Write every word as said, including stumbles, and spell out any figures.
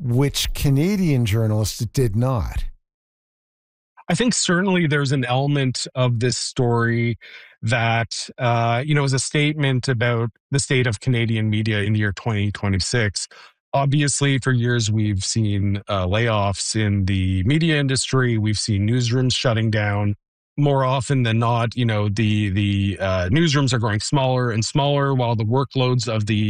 which Canadian journalists did not. I think certainly there's an element of this story that, uh, you know, is a statement about the state of Canadian media in the year twenty twenty-six. Obviously, for years, we've seen uh, layoffs in the media industry. We've seen newsrooms shutting down. More often than not, you know, the the uh, newsrooms are growing smaller and smaller while the workloads of the